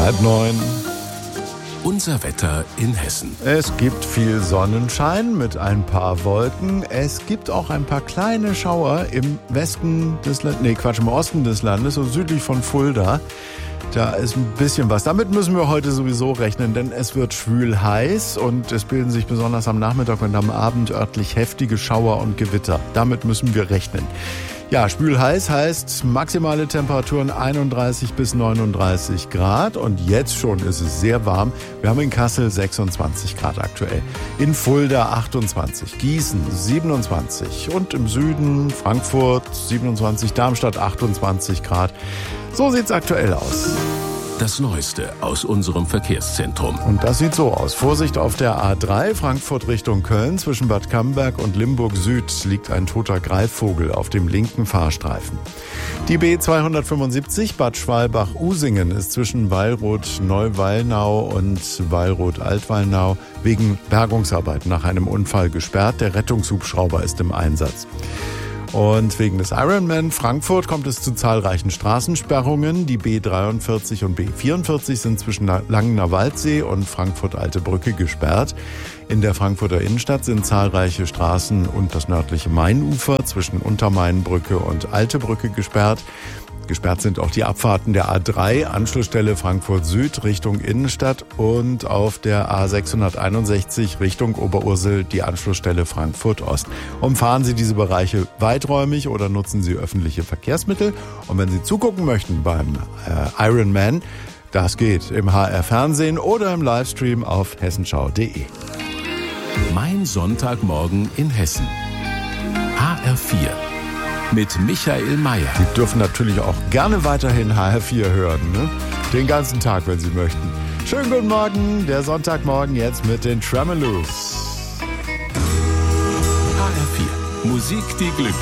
8:30. Unser Wetter in Hessen. Es gibt viel Sonnenschein mit ein paar Wolken. Es gibt auch ein paar kleine Schauer im Westen des Landes, im Osten des Landes, so südlich von Fulda. Da ist ein bisschen was. Damit müssen wir heute sowieso rechnen, denn es wird schwül heiß und es bilden sich besonders am Nachmittag und am Abend örtlich heftige Schauer und Gewitter. Damit müssen wir rechnen. Ja, schwül heiß heißt maximale Temperaturen 31 bis 39 Grad und jetzt schon ist es sehr warm. Wir haben in Kassel 26 Grad aktuell, in Fulda 28, Gießen 27 und im Süden Frankfurt 27, Darmstadt 28 Grad. So sieht's aktuell aus. Das Neueste aus unserem Verkehrszentrum. Und das sieht so aus. Vorsicht auf der A3, Frankfurt Richtung Köln. Zwischen Bad Camberg und Limburg Süd liegt ein toter Greifvogel auf dem linken Fahrstreifen. Die B275 Bad Schwalbach-Usingen ist zwischen Wallroth-Neuwallnau und Wallroth-Altwallnau wegen Bergungsarbeiten nach einem Unfall gesperrt. Der Rettungshubschrauber ist im Einsatz. Und wegen des Ironman Frankfurt kommt es zu zahlreichen Straßensperrungen. Die B43 und B44 sind zwischen Langener Waldsee und Frankfurt-Alte Brücke gesperrt. In der Frankfurter Innenstadt sind zahlreiche Straßen und das nördliche Mainufer zwischen Untermainbrücke und Alte Brücke gesperrt. Gesperrt sind auch die Abfahrten der A3, Anschlussstelle Frankfurt Süd Richtung Innenstadt und auf der A661 Richtung Oberursel die Anschlussstelle Frankfurt Ost. Umfahren Sie diese Bereiche weiträumig oder nutzen Sie öffentliche Verkehrsmittel. Und wenn Sie zugucken möchten beim Ironman, das geht im HR Fernsehen oder im Livestream auf hessenschau.de. Mein Sonntagmorgen in Hessen. HR4. Mit Michael Mayer. Sie dürfen natürlich auch gerne weiterhin HR4 hören, ne? Den ganzen Tag, wenn Sie möchten. Schönen guten Morgen, der Sonntagmorgen jetzt mit den Tremoloos. HR4. Musik, die Glück